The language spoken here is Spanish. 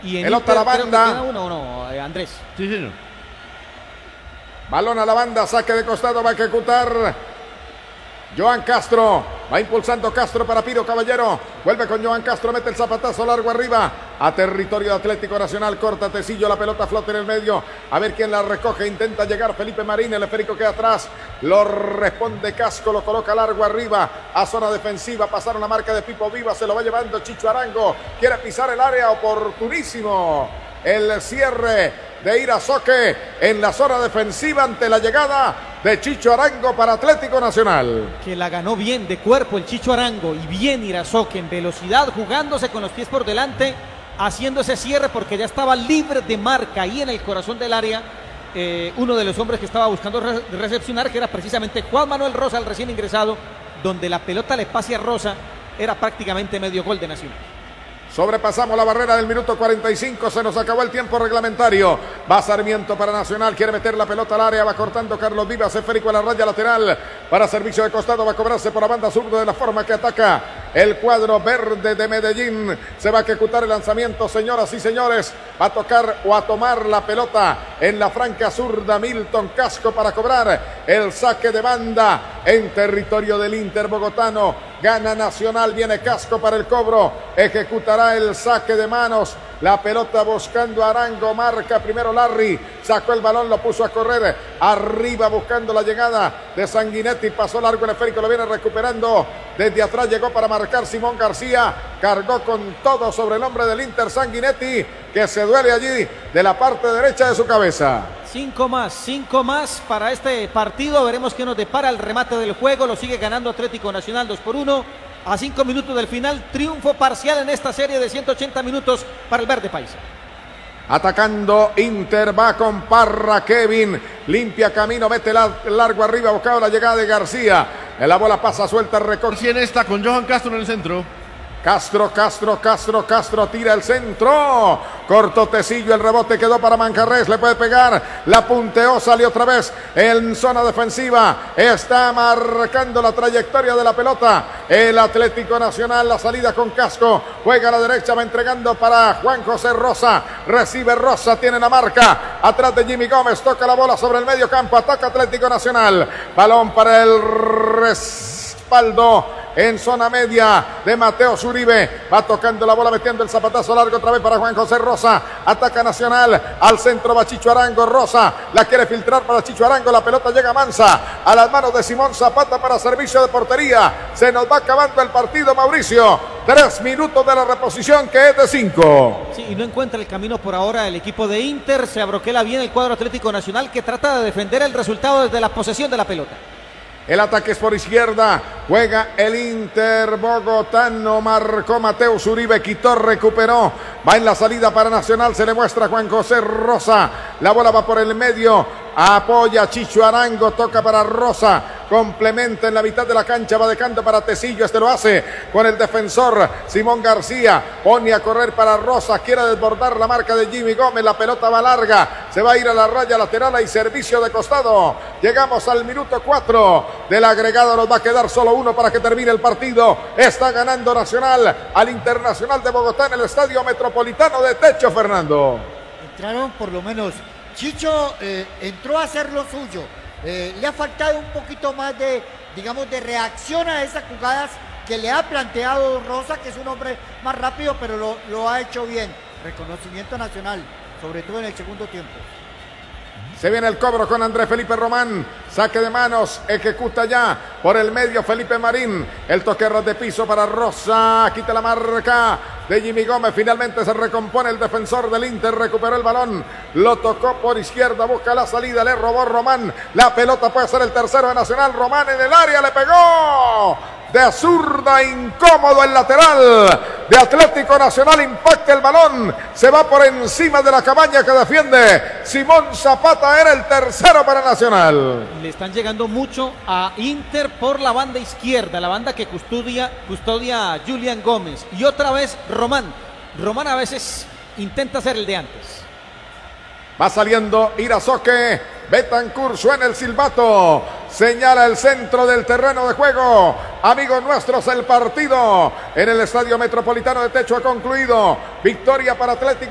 Y en pelota a la banda. queda uno o no, Andrés. Sí, señor. Balón a la banda, saque de costado, va a ejecutar Johan Castro. Va impulsando Castro para Piro Caballero. Vuelve con Johan Castro, mete el zapatazo largo arriba a territorio de Atlético Nacional. Corta Tecillo, la pelota flota en el medio. A ver quién la recoge. Intenta llegar Felipe Marín. El esférico queda atrás. Lo responde Casco, lo coloca largo arriba a zona defensiva. Pasaron la marca de Pipo Viva. Se lo va llevando Chicho Arango. Quiere pisar el área. Oportunísimo el cierre de Irazoque en la zona defensiva ante la llegada de Chicho Arango para Atlético Nacional. Que la ganó bien de cuerpo el Chicho Arango y bien Irazoque en velocidad, jugándose con los pies por delante, haciendo ese cierre porque ya estaba libre de marca ahí en el corazón del área. Uno de los hombres que estaba buscando recepcionar, que era precisamente Juan Manuel Rosa, el recién ingresado, donde la pelota le pase a Rosa, era prácticamente medio gol de Nacional. Sobrepasamos la barrera del minuto 45, se nos acabó el tiempo reglamentario. Va Sarmiento para Nacional, quiere meter la pelota al área, va cortando Carlos Vivas, esférico a la raya lateral para servicio de costado, va a cobrarse por la banda zurda de la forma que ataca el cuadro verde de Medellín. Se va a ejecutar el lanzamiento, señoras y señores, va a tocar o a tomar la pelota en la franca zurda Milton Casco para cobrar el saque de banda en territorio del Inter bogotano. Gana Nacional, viene Casco para el cobro, ejecutará el saque de manos, la pelota buscando a Arango, marca primero Larry, sacó el balón, lo puso a correr, arriba buscando la llegada de Sanguinetti, pasó largo el esférico, lo viene recuperando, desde atrás llegó para marcar Simón García, cargó con todo sobre el hombre del Inter Sanguinetti, que se duele allí de la parte derecha de su cabeza. 5 más para este partido. Veremos qué nos depara el remate del juego. Lo sigue ganando Atlético Nacional 2-1. A 5 minutos del final, triunfo parcial en esta serie de 180 minutos para el Verde Paisa. Atacando Inter, va con Parra, Kevin, limpia camino, mete largo arriba, buscando la llegada de García. La bola pasa suelta, recoge. En esta con Johan Castro en el centro. Castro, tira el centro, corto Tecillo, el rebote quedó para Manjarres, le puede pegar, la punteó, salió otra vez en zona defensiva, está marcando la trayectoria de la pelota, el Atlético Nacional, la salida con Casco, juega a la derecha, va entregando para Juan José Rosa, recibe Rosa, tiene la marca, atrás de Jimmy Gómez, toca la bola sobre el medio campo, ataca Atlético Nacional, balón para el respaldo en zona media de Mateo Zuribe, va tocando la bola, metiendo el zapatazo largo otra vez para Juan José Rosa, ataca Nacional, al centro va Chicho Arango, Rosa la quiere filtrar para Chicho Arango, la pelota llega mansa a las manos de Simón Zapata para servicio de portería, se nos va acabando el partido, Mauricio, 3 minutos de la reposición que es de 5. Sí, y no encuentra el camino por ahora el equipo de Inter, se abroquela bien el cuadro Atlético Nacional que trata de defender el resultado desde la posesión de la pelota. El ataque es por izquierda, juega el Inter bogotano, marcó Mateo Zuribe, quitó, recuperó, va en la salida para Nacional, se le muestra Juan José Rosa, la bola va por el medio, apoya Chicho Arango, toca para Rosa, complementa en la mitad de la cancha, va dejando para Tecillo, este lo hace con el defensor Simón García, pone a correr para Rosa, quiere desbordar la marca de Jimmy Gómez, la pelota va larga, se va a ir a la raya lateral, hay servicio de costado, llegamos al minuto 4 del agregado, nos va a quedar solo uno para que termine el partido, está ganando Nacional al Internacional de Bogotá en el Estadio Metropolitano de Techo, Fernando. Entraron por lo menos, Chicho entró a hacer lo suyo, le ha faltado un poquito más de, digamos, de reacción a esas jugadas que le ha planteado Rosa, que es un hombre más rápido, pero lo ha hecho bien. Reconocimiento Nacional, sobre todo en el segundo tiempo. Se viene el cobro con Andrés Felipe Román, saque de manos, ejecuta ya por el medio Felipe Marín, el toque de piso para Rosa, quita la marca de Jimmy Gómez, finalmente se recompone el defensor del Inter, recuperó el balón, lo tocó por izquierda, busca la salida, le robó Román, la pelota puede ser el tercero de Nacional, Román en el área, le pegó de zurda, incómodo el lateral de Atlético Nacional, impacta el balón, se va por encima de la cabaña que defiende Simón Zapata, era el tercero para Nacional. Le están llegando mucho a Inter por la banda izquierda, la banda que custodia Julián Gómez, y otra vez Román a veces intenta hacer el de antes. Va saliendo Irazoque, Betancur, suena el silbato, señala el centro del terreno de juego. Amigos nuestros, el partido en el Estadio Metropolitano de Techo ha concluido. Victoria para Atlético